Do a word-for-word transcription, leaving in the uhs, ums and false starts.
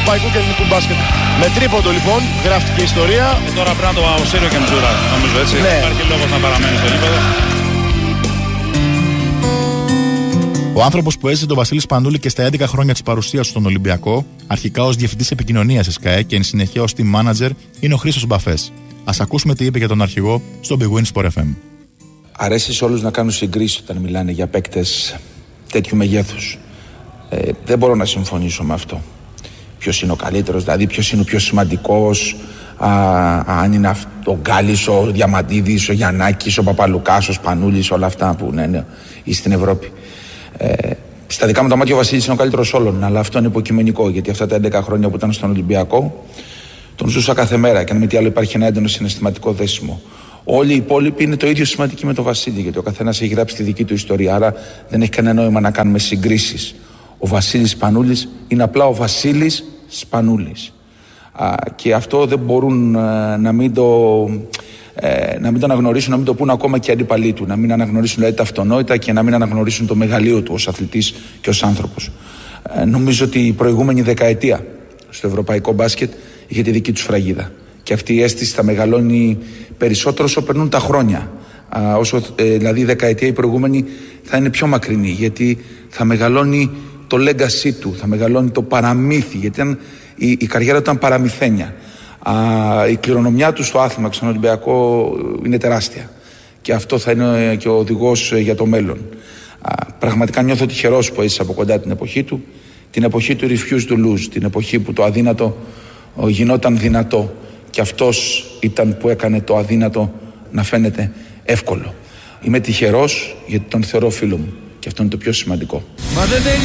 ευρωπαϊκού και ελληνικού μπάσκετ. Με τρίποντο λοιπόν, γράφτηκε η ιστορία. Και τώρα πρέπει να το Αοσύριο και Μτζούρα, νομίζω έτσι. Ναι. Υπάρχει λόγος να παραμένει στο γήπεδο. Ο άνθρωπος που έζησε τον Βασίλη Σπανούλη και στα έντεκα χρόνια της παρουσίας του στον Ολυμπιακό, αρχικά ως διευθυντής επικοινωνίας της ΚΑΕ και εν συνεχεία ως team manager, είναι ο Χρήστος Μπαφές. Ας ακούσουμε τι είπε για τον αρχηγό στο Big Win Sport εφ εμ. Αρέσει σε όλους να κάνουν συγκρίσεις όταν μιλάνε για παίκτες τέτοιου μεγέθους. Ε, δεν μπορώ να συμφωνήσω με αυτό. Ποιος είναι ο καλύτερος, δηλαδή ποιος είναι ο πιο σημαντικός, α, αν είναι ο Γκάλης, ο Διαμαντίδης, ο Γιαννάκης, ο Παπαλουκάς, ο Σπανούλης, όλα αυτά που είναι, είναι στην Ευρώπη. Ε, στα δικά μου τα μάτια ο Βασίλης είναι ο καλύτερος όλων, αλλά αυτό είναι υποκειμενικό, γιατί αυτά τα έντεκα χρόνια που ήταν στον Ολυμπιακό τον ζούσα κάθε μέρα και αν με τι άλλο υπάρχει ένα έντονο συναισθηματικό δέσιμο. Όλοι οι υπόλοιποι είναι το ίδιο σημαντικοί με τον Βασίλη, γιατί ο καθένας έχει γράψει τη δική του ιστορία, άρα δεν έχει κανένα νόημα να κάνουμε συγκρίσεις. Ο Βασίλης Σπανούλης είναι απλά ο Βασίλης Σπανούλης. Α, και αυτό δεν μπορούν α, να μην το... Ε, να μην το αναγνωρίσουν, να μην το πούν ακόμα και οι αντίπαλοι του, να μην αναγνωρίσουν δηλαδή, τα αυτονόητα και να μην αναγνωρίσουν το μεγαλείο του ως αθλητής και ως άνθρωπος. Ε, νομίζω ότι η προηγούμενη δεκαετία στο ευρωπαϊκό μπάσκετ είχε τη δική του σφραγίδα. Και αυτή η αίσθηση θα μεγαλώνει περισσότερο όσο περνούν τα χρόνια. Α, όσο, ε, δηλαδή η δεκαετία η προηγούμενη θα είναι πιο μακρινή, γιατί θα μεγαλώνει το legacy του, θα μεγαλώνει το παραμύθι, γιατί ήταν, η, η καριέρα του ήταν παραμυθένια. Α, η κληρονομιά του στο άθλημα και στον Ολυμπιακό είναι τεράστια και αυτό θα είναι και ο οδηγός για το μέλλον. Α, πραγματικά νιώθω τυχερός που έζησα από κοντά την εποχή του, την εποχή του refuse to lose, την εποχή που το αδύνατο γινόταν δυνατό και αυτός ήταν που έκανε το αδύνατο να φαίνεται εύκολο. Είμαι τυχερός γιατί τον θεωρώ φίλο μου και αυτό είναι το πιο σημαντικό.